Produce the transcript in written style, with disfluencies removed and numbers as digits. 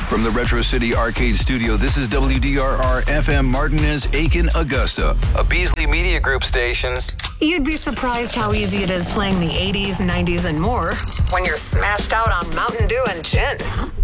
From the Retro City Arcade Studio, this is WDRR FM Martinez, Aiken, Augusta, a Beasley Media Group station. You'd be surprised how easy it is playing the 80s, 90s, and more when you're smashed out on Mountain Dew and gin.